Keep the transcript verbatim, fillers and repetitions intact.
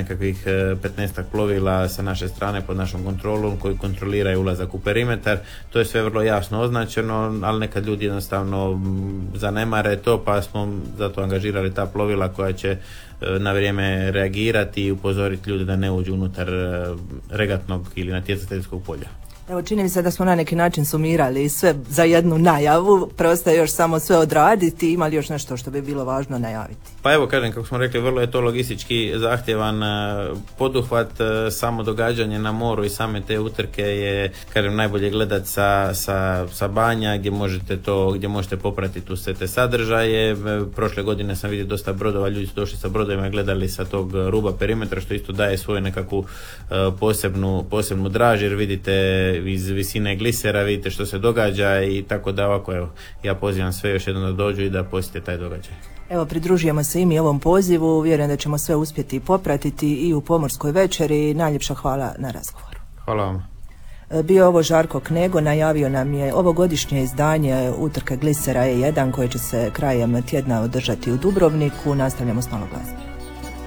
nekakvih petnaestak plovila sa naše strane pod našom kontrolom koji kontroliraju ulazak u perimetar. To je sve vrlo jasno označeno, ali nekad ljudi jednostavno zanemare to, pa smo zato angažirali ta plovila koja će na vrijeme reagirati i upozoriti ljude da ne uđu unutar regatnog ili natjecateljskog polja. Evo, čini mi se da smo na neki način sumirali sve za jednu najavu, preostaje još samo sve odraditi. Ima li još nešto što bi bilo važno najaviti? Pa evo, kažem, kako smo rekli, vrlo je to logistički zahtjevan poduhvat. Samo događanje na moru i same te utrke je, kažem, najbolje gledat sa, sa, sa banja gdje možete to, gdje možete popratiti tu sve te sadržaje. Prošle godine sam vidio dosta brodova, ljudi su došli sa brodovima i gledali sa tog ruba perimetra, što isto daje svoju nekakvu posebnu, posebnu draž, jer vidite iz visine glisera, vidite što se događa i tako da ovako, evo, ja pozivam sve još jednom da dođu i da posjete taj događaj. Evo, pridružujemo se i mi ovom pozivu, vjerujem da ćemo sve uspjeti popratiti i u Pomorskoj večeri. Najljepša hvala na razgovoru. Hvala vam. Bio ovo Žarko Knego, najavio nam je ovogodišnje izdanje utrke glisera E jedan koje će se krajem tjedna održati u Dubrovniku. Nastavljamo s malo glazbe.